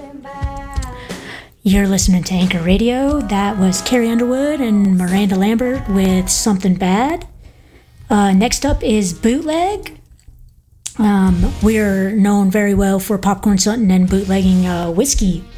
You're listening to Anchor Radio. That was Carrie Underwood and Miranda Lambert with Something Bad. Next up is Bootleg. We're known very well for Popcorn Sutton and bootlegging whiskey